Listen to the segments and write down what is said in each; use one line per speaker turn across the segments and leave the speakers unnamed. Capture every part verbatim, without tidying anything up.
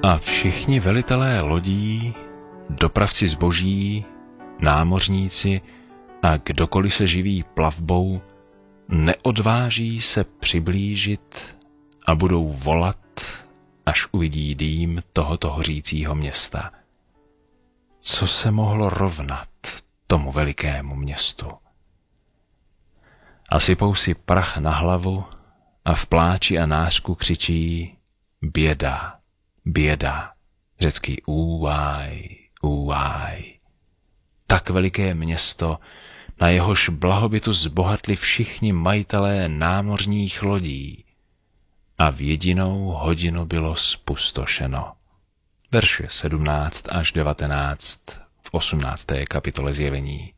A všichni velitelé lodí, dopravci zboží, námořníci a kdokoliv se živí plavbou, neodváží se přiblížit a budou volat, až uvidí dým tohoto hořícího města. Co se mohlo rovnat tomu velikému městu? A sypou si prach na hlavu a v pláči a nářku křičí běda, běda, řecký úaj, úaj. Tak veliké město, na jehož blahobytu zbohatli všichni majitelé námořních lodí a v jedinou hodinu bylo spustošeno. Verše sedmnáct až devatenáct v osmnácté kapitole Zjevení.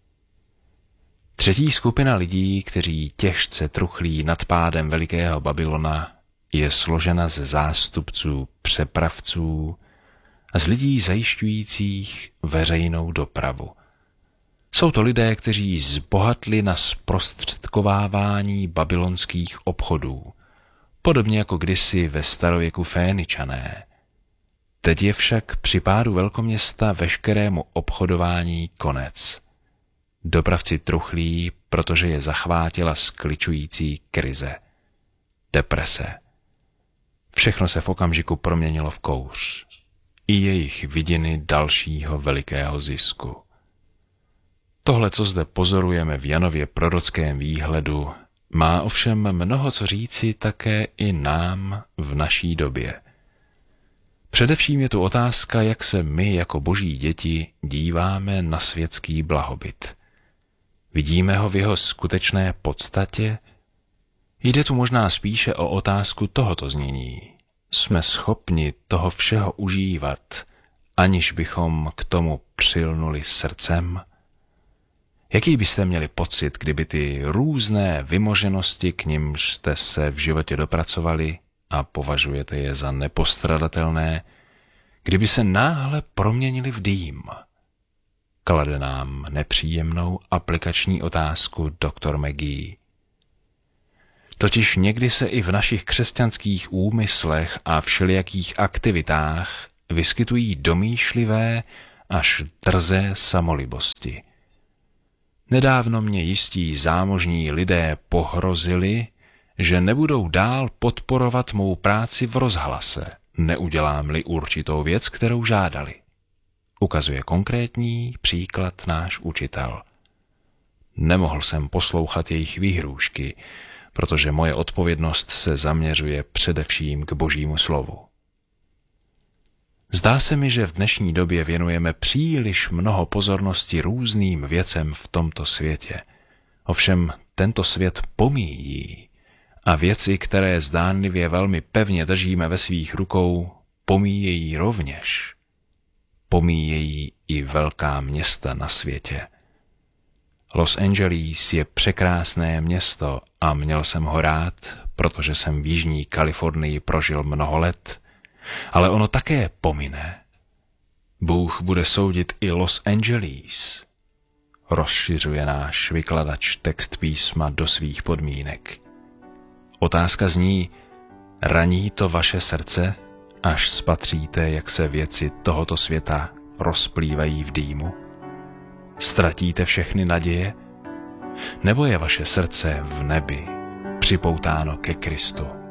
Třetí skupina lidí, kteří těžce truchlí nad pádem velikého Babylona, je složena ze zástupců přepravců a z lidí zajišťujících veřejnou dopravu. Jsou to lidé, kteří zbohatli na zprostředkovávání babylonských obchodů, podobně jako kdysi ve starověku Féničané. Teď je však při pádu velkoměsta veškerému obchodování konec. Dopravci truchlí, protože je zachvátila skličující krize, deprese. Všechno se v okamžiku proměnilo v kouř. I jejich vidiny dalšího velikého zisku. Tohle, co zde pozorujeme v Janově prorockém výhledu, má ovšem mnoho co říci také i nám v naší době. Především je tu otázka, jak se my jako boží děti díváme na světský blahobyt. Vidíme ho v jeho skutečné podstatě? Jde tu možná spíše o otázku tohoto znění. Jsme schopni toho všeho užívat, aniž bychom k tomu přilnuli srdcem? Jaký byste měli pocit, kdyby ty různé vymoženosti, k nimž jste se v životě dopracovali a považujete je za nepostradatelné, kdyby se náhle proměnili v dým? Klade nám nepříjemnou aplikační otázku doktor McGee. Totiž někdy se i v našich křesťanských úmyslech a všelijakých aktivitách vyskytují domýšlivé až drzé samolibosti. Nedávno mě jistí zámožní lidé pohrozili, že nebudou dál podporovat mou práci v rozhlase, neudělám-li určitou věc, kterou žádali. Ukazuje konkrétní příklad náš učitel. Nemohl jsem poslouchat jejich výhrůžky, protože moje odpovědnost se zaměřuje především k Božímu slovu. Zdá se mi, že v dnešní době věnujeme příliš mnoho pozornosti různým věcem v tomto světě. Ovšem tento svět pomíjí a věci, které zdánlivě velmi pevně držíme ve svých rukou, pomíjejí rovněž. Pomíjejí i velká města na světě. Los Angeles je překrásné město a měl jsem ho rád, protože jsem v jižní Kalifornii prožil mnoho let, ale ono také pomine. Bůh bude soudit i Los Angeles. Rozšiřuje náš vykladač text písma do svých podmínek. Otázka zní, raní to vaše srdce, až spatříte, jak se věci tohoto světa rozplývají v dýmu? Ztratíte všechny naděje? Nebo je vaše srdce v nebi připoutáno ke Kristu?